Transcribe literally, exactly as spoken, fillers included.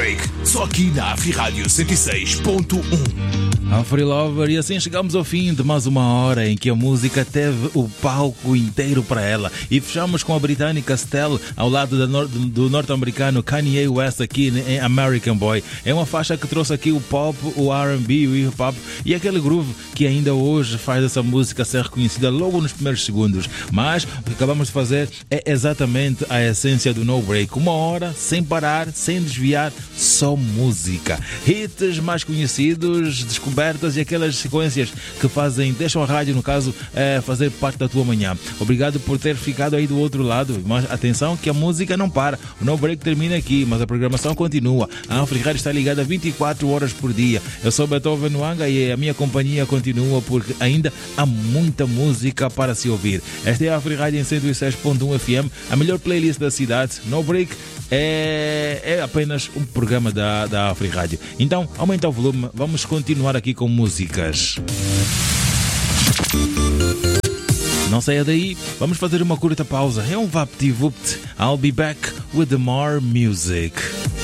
Break, só aqui na Afrirádio cento e seis ponto um. Afri Lover, e assim chegamos ao fim de mais uma hora em que a música teve o palco inteiro para ela. E fechamos com a britânica Estelle ao lado da nor- do norte-americano Kanye West aqui em American Boy. É uma faixa que trouxe aqui o pop, o R and B, o hip hop e aquele groove que ainda hoje faz essa música ser reconhecida logo nos primeiros segundos. Mas o que acabamos de fazer é exatamente a essência do No Break. Uma hora sem parar, sem desviar, só música. Hits mais conhecidos, descobertas e aquelas sequências que fazem, deixam a rádio, no caso, é, fazer parte da tua manhã. Obrigado por ter ficado aí do outro lado. Mas atenção que a música não para. O No Break termina aqui, mas a programação continua. A Afrirádio está ligada vinte e quatro horas por dia. Eu sou Beethoven Nwanga e a minha companhia continua porque ainda há muita música para se ouvir. Esta é a Afrirádio em cento e seis ponto um F M, a melhor playlist da cidade. No Break é, é apenas um programa da, da Afrirádio. Então, aumenta o volume, vamos continuar aqui com músicas. Não saia daí, vamos fazer uma curta pausa. É um vapt-vupt. I'll be back with the more music.